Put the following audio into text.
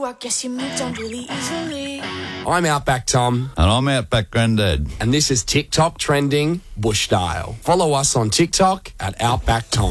I guess you moved on really easily. I'm Outback Tom. And I'm Outback Grandad. And this is TikTok Trending Bushdale. Follow us on TikTok at Outback Tom.